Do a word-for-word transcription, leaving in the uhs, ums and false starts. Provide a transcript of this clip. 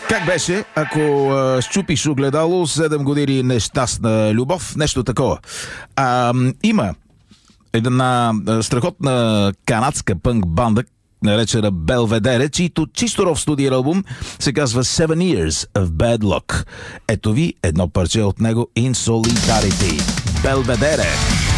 Как беше, ако а, щупиш огледало седем години нещастна любов? Нещо такова. А, има една а, страхотна канадска пънк банда, наречена Белведере, чийто чисто нов студиен албум се казва Seven Years of Bad Luck. Ето ви едно парче от него In Solidarity. Белведере.